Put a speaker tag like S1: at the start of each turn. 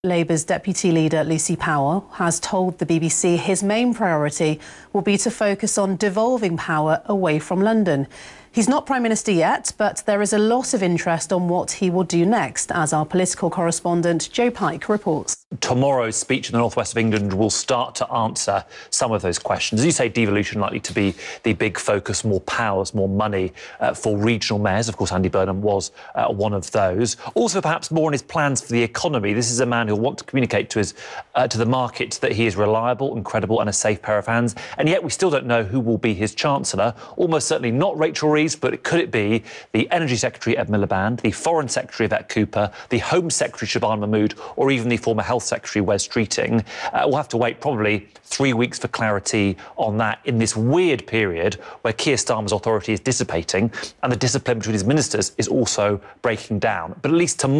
S1: Labour's deputy leader, Lucy Powell, has told the BBC his main priority will be to focus on devolving power away from London. He's not Prime Minister yet, but there is a lot of interest on what he will do next, as our political correspondent Joe Pike reports.
S2: Tomorrow's speech in the northwest of England will start to answer some of those questions. As you say, devolution likely to be the big focus, more powers, more money for regional mayors. Of course, Andy Burnham was one of those. Also, perhaps more on his plans for the economy. This is a man who'll want to communicate to the market that he is reliable and credible and a safe pair of hands. And yet we still don't know who will be his chancellor. Almost certainly not Rachel Reeves, but could it be the Energy Secretary Ed Miliband, the Foreign Secretary Yvette Cooper, the Home Secretary Shabana Mahmood, or even the former Health Secretary Wes Streeting? We'll have to wait probably 3 weeks for clarity on that in this weird period where Keir Starmer's authority is dissipating and the discipline between his ministers is also breaking down. But at least tomorrow